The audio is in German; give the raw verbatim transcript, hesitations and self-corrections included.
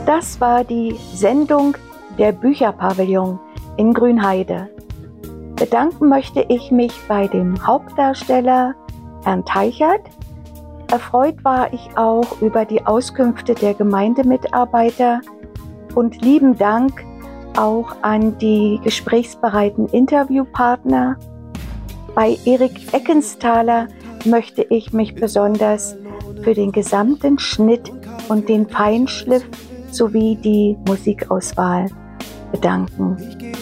Das war die Sendung Der Bücherpavillon in Grünheide. Bedanken möchte ich mich bei dem Hauptdarsteller, Herrn Teichert. Erfreut war ich auch über die Auskünfte der Gemeindemitarbeiter und lieben Dank auch an die gesprächsbereiten Interviewpartner. Bei Erik Eckensthaler möchte ich mich besonders für den gesamten Schnitt und den Feinschliff sowie die Musikauswahl bedanken.